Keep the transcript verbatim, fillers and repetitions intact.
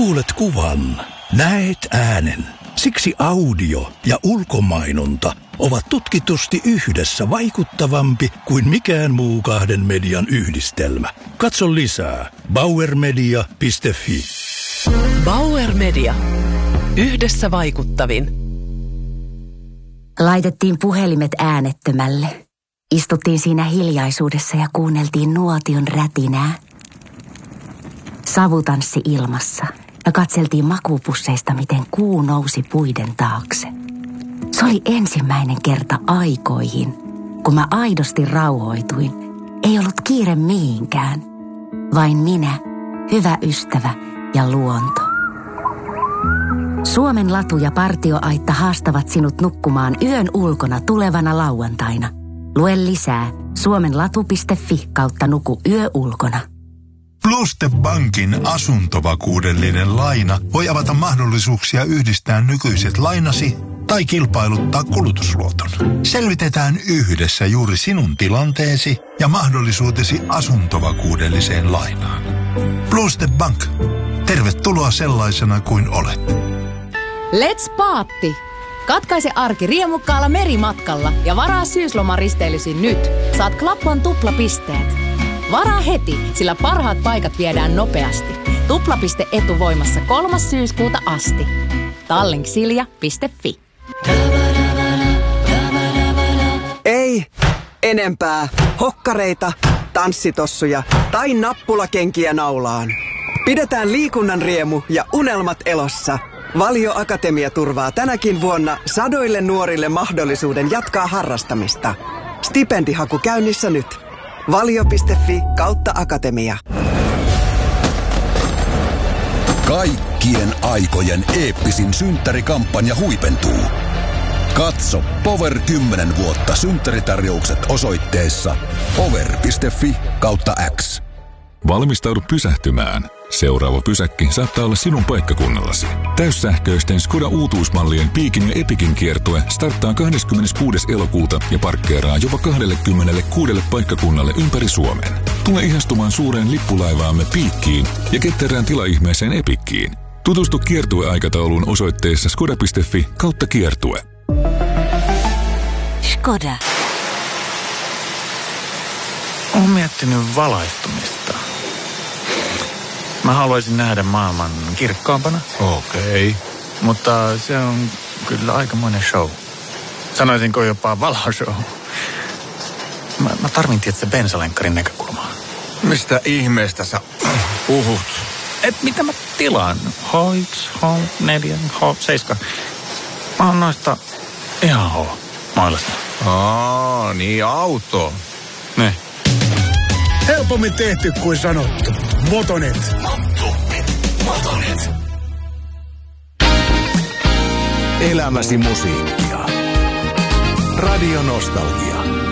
Kuulet kuvan, näet äänen. Siksi audio ja ulkomainonta ovat tutkitusti yhdessä vaikuttavampi kuin mikään muu kahden median yhdistelmä. Katso lisää bauer media piste fi. Bauer Media. Yhdessä vaikuttavin. Laitettiin puhelimet äänettömälle. Istuttiin siinä hiljaisuudessa ja kuunneltiin nuotion rätinää. Savu tanssi ilmassa ja katseltiin makuupusseista, miten kuu nousi puiden taakse. Se oli ensimmäinen kerta aikoihin, kun mä aidosti rauhoituin. Ei ollut kiire mihinkään. Vain minä, hyvä ystävä ja luonto. Suomen latu ja partioaitta haastavat sinut nukkumaan yön ulkona tulevana lauantaina. Lue lisää suomenlatu piste fi kautta nuku yö ulkona. Pluste Bankin asuntovakuudellinen laina voi avata mahdollisuuksia yhdistää nykyiset lainasi tai kilpailuttaa kulutusluoton. Selvitetään yhdessä juuri sinun tilanteesi ja mahdollisuutesi asuntovakuudelliseen lainaan. Pluste Bank. Tervetuloa sellaisena kuin olet. Let's paatti! Katkaise arki riemukkaalla merimatkalla ja varaa syyslomaristeilyysi nyt. Saat Klappan tuplapisteet. Varaa heti, sillä parhaat paikat viedään nopeasti. Tuplapiste etuvoimassa kolmas syyskuuta asti. Tallink.silja piste fi. Ei enempää hokkareita, tanssitossuja tai nappulakenkiä naulaan. Pidetään liikunnan riemu ja unelmat elossa. Valio Akatemia turvaa tänäkin vuonna sadoille nuorille mahdollisuuden jatkaa harrastamista. Stipendihaku käynnissä nyt. valio piste fi kautta akatemia. Kaikkien aikojen eeppisin synttärikampanja huipentuu. Katso Power kymmenen vuotta synttäritarjoukset osoitteessa power piste fi kautta X. Valmistaudu pysähtymään. Seuraava pysäkki saattaa olla sinun paikkakunnallasi. Täyssähköisten Skoda uutuusmallien Piikin ja Epikin kiertue starttaa kahdeskymmeneskuudes elokuuta ja parkkeeraa jopa kaksikymmentäkuusi paikkakunnalle ympäri Suomen. Tule ihastumaan suureen lippulaivaamme Piikkiin ja ketterään tilaihmeeseen Epikkiin. Tutustu kiertueaikatauluun osoitteessa skoda piste fi kautta kiertue. Skoda. Olen miettinyt valaistumista. Mä haluaisin nähdä maailman kirkkaampana. Okei. Okay. Mutta se on kyllä aikamoinen show. Sanoisinko jopa valoshow. Mä, mä tarvin tietysti bensalenkkarin näkökulmaa. Mistä ihmeestä sä puhut? Et mitä mä tilaan? H yksi, H neljä, H seitsemän. Mä oon noista ihan H mailasta. Aa, niin auto. Ne. Helpommin tehty kuin sanottu. Motonet. Motonet. Motonet. Elämäsi musiikkia. Radio Nostalgia.